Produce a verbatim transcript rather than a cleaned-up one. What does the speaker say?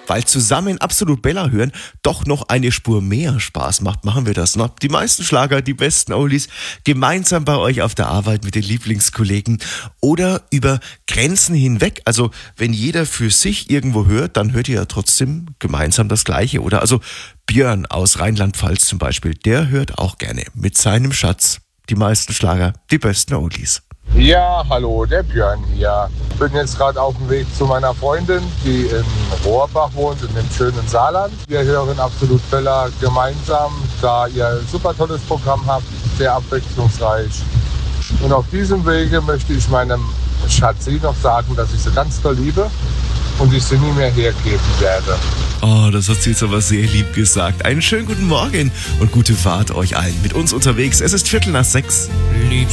Weil zusammen Absolut Bella hören doch noch eine Spur mehr Spaß macht, machen wir das. Ne? Die meisten Schlager, die besten Oldies, gemeinsam bei euch auf der Arbeit mit den Lieblingskollegen oder über Grenzen hinweg. Also wenn jeder für sich irgendwo hört, dann hört ihr ja trotzdem gemeinsam das Gleiche, oder? Also Björn aus Rheinland-Pfalz zum Beispiel, der hört auch gerne mit seinem Schatz die meisten Schlager, die besten Oldies. Ja, hallo, der Björn hier. Ich bin jetzt gerade auf dem Weg zu meiner Freundin, die in Rohrbach wohnt, in dem schönen Saarland. Wir hören Absolut Bella gemeinsam, da ihr ein super tolles Programm habt, sehr abwechslungsreich. Und auf diesem Wege möchte ich meinem Schatzi noch sagen, dass ich sie ganz doll liebe und ich sie nie mehr hergeben werde. Oh, das hat sie jetzt aber sehr lieb gesagt. Einen schönen guten Morgen und gute Fahrt euch allen mit uns unterwegs. Es ist Viertel nach sechs. Lieb